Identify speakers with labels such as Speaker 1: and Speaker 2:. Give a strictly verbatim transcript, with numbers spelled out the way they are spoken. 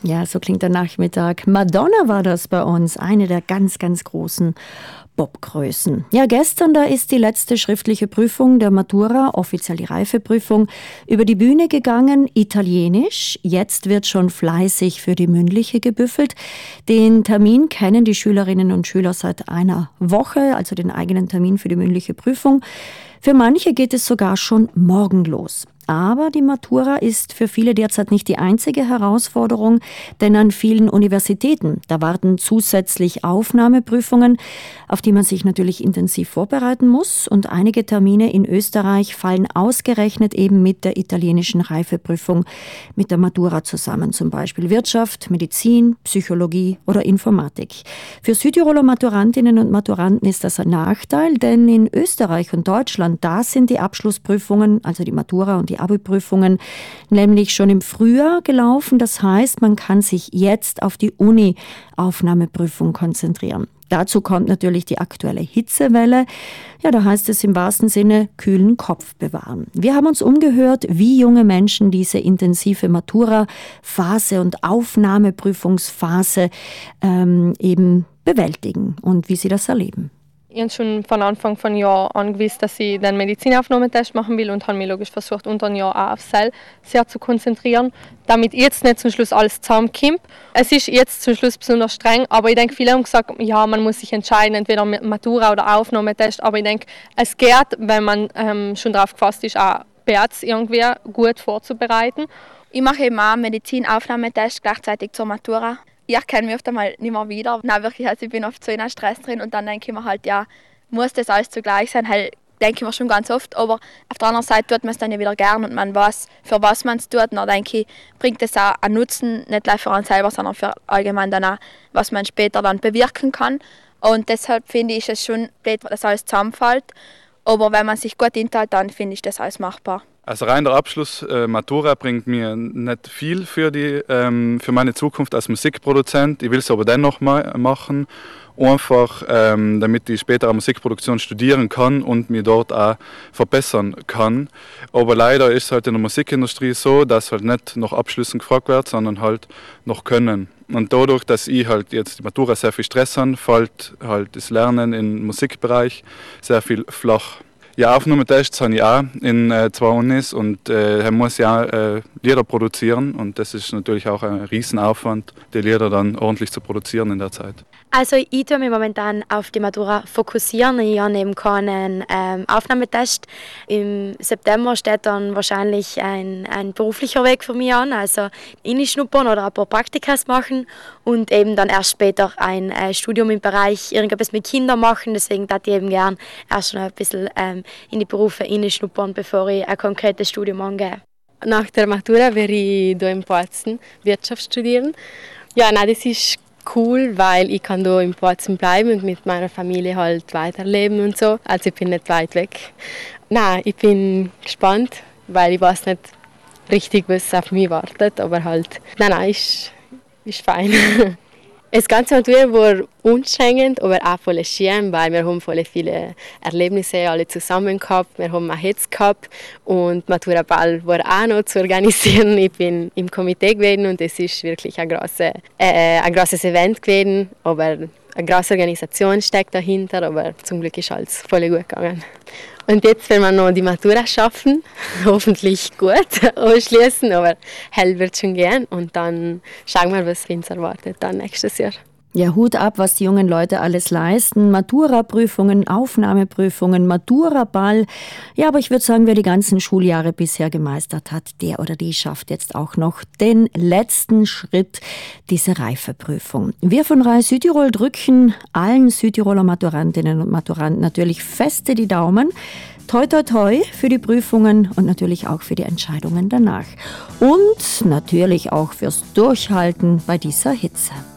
Speaker 1: Ja, so klingt der Nachmittag. Madonna war das bei uns, eine der ganz, ganz großen Popgrößen. Ja, gestern, da ist die letzte schriftliche Prüfung der Matura, offiziell die Reifeprüfung, über die Bühne gegangen, italienisch. Jetzt wird schon fleißig für die mündliche gebüffelt. Den Termin kennen die Schülerinnen und Schüler seit einer Woche, also den eigenen Termin für die mündliche Prüfung. Für manche geht es sogar schon morgen los. Aber die Matura ist für viele derzeit nicht die einzige Herausforderung, denn an vielen Universitäten, da warten zusätzlich Aufnahmeprüfungen, auf die man sich natürlich intensiv vorbereiten muss. Und einige Termine in Österreich fallen ausgerechnet eben mit der italienischen Reifeprüfung, mit der Matura zusammen, zum Beispiel Wirtschaft, Medizin, Psychologie oder Informatik. Für Südtiroler Maturantinnen und Maturanten ist das ein Nachteil, denn in Österreich und Deutschland, da sind die Abschlussprüfungen, also die Matura und die Abi-Prüfungen, nämlich schon im Frühjahr gelaufen. Das heißt, man kann sich jetzt auf die Uni-Aufnahmeprüfung konzentrieren. Dazu kommt natürlich die aktuelle Hitzewelle. Ja, da heißt es im wahrsten Sinne, kühlen Kopf bewahren. Wir haben uns umgehört, wie junge Menschen diese intensive Matura-Phase und Aufnahmeprüfungsphase ähm, eben bewältigen und wie sie das erleben.
Speaker 2: Ich habe schon von Anfang von Jahr an gewusst, dass ich den Medizinaufnahmetest machen will und habe mich logisch versucht, unter ein Jahr auch auf Sel sehr zu konzentrieren, damit jetzt nicht zum Schluss alles zusammenkommt. Es ist jetzt zum Schluss besonders streng, aber ich denke, viele haben gesagt, ja, man muss sich entscheiden, entweder Matura oder Aufnahmetest, aber ich denke, es geht, wenn man ähm, schon darauf gefasst ist, auch B E R Z irgendwie gut vorzubereiten.
Speaker 3: Ich mache eben auch Medizinaufnahmetest gleichzeitig zur Matura. Ich erkenne mich oft einmal nicht mehr wieder. Nein, wirklich, also ich bin oft so in einem Stress drin und dann denke ich mir halt, ja, muss das alles zugleich sein? Halt, denke ich mir schon ganz oft, aber auf der anderen Seite tut man es dann ja wieder gern und man weiß, für was man es tut. Und dann denke ich, bringt es auch einen Nutzen, nicht nur für einen selber, sondern für allgemein dann auch, was man später dann bewirken kann. Und deshalb finde ich es schon blöd, dass alles zusammenfällt. Aber wenn man sich gut inteilt, dann finde ich das alles machbar.
Speaker 4: Also rein der Abschluss äh, Matura bringt mir nicht viel für, die, ähm, für meine Zukunft als Musikproduzent. Ich will es aber dennoch mal machen, einfach ähm, damit ich später eine Musikproduktion studieren kann und mich dort auch verbessern kann. Aber leider ist es halt in der Musikindustrie so, dass halt nicht nach Abschlüssen gefragt wird, sondern halt noch Können. Und dadurch, dass ich halt jetzt die Matura sehr viel Stress habe, fällt halt das Lernen im Musikbereich sehr viel flach. Ja, Aufnahmetests habe ich auch in äh, zwei Unis und äh, muss ja äh, Lieder produzieren und das ist natürlich auch ein Riesenaufwand, die Lieder dann ordentlich zu produzieren in der Zeit.
Speaker 5: Also ich tue mich momentan auf die Matura fokussieren. Ich habe eben keinen ähm, Aufnahmetest. Im September steht dann wahrscheinlich ein, ein beruflicher Weg für mich an, also Uni-Schnuppern oder ein paar Praktikas machen und eben dann erst später ein äh, Studium im Bereich irgendetwas mit Kindern machen. Deswegen würde ich eben gern erst noch ein bisschen ähm, in die Berufe hineinschnuppern, bevor ich ein konkretes Studium angehe.
Speaker 2: Nach der Matura werde ich hier in Bozen Wirtschaft studieren. Ja, nein, das ist cool, weil ich kann hier in Bozen bleiben und mit meiner Familie halt weiterleben und so. Also ich bin nicht weit weg. Nein, ich bin gespannt, weil ich weiß nicht richtig, was auf mich wartet, aber halt, nein, nein, ist, ist fein. Das ganze Matura war anstrengend, aber auch voll schön, weil wir haben voll viele Erlebnisse alle zusammen gehabt. Wir haben auch Hitze gehabt und Matura-Ball war auch noch zu organisieren. Ich bin im Komitee gewesen und es ist wirklich ein, grosse, äh, ein grosses Event gewesen, aber eine grosse Organisation steckt dahinter, aber zum Glück ist alles voll gut gegangen. Und jetzt werden wir noch die Matura schaffen, hoffentlich gut abschließen, aber hell wird schon gehen und dann schauen wir, was uns erwartet dann nächstes Jahr.
Speaker 1: Ja, Hut ab, was die jungen Leute alles leisten. Matura-Prüfungen, Aufnahmeprüfungen, Matura-Ball. Ja, aber ich würde sagen, wer die ganzen Schuljahre bisher gemeistert hat, der oder die schafft jetzt auch noch den letzten Schritt, diese Reifeprüfung. Wir von Rai Südtirol drücken allen Südtiroler Maturantinnen und Maturanten natürlich feste die Daumen. Toi, toi, toi für die Prüfungen und natürlich auch für die Entscheidungen danach. Und natürlich auch fürs Durchhalten bei dieser Hitze.